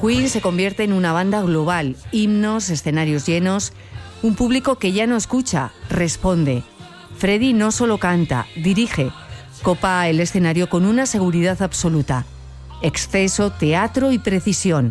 Queen se convierte en una banda global, himnos, escenarios llenos, un público que ya no escucha, responde. Freddie no solo canta, dirige, copa el escenario con una seguridad absoluta. Exceso, teatro y precisión.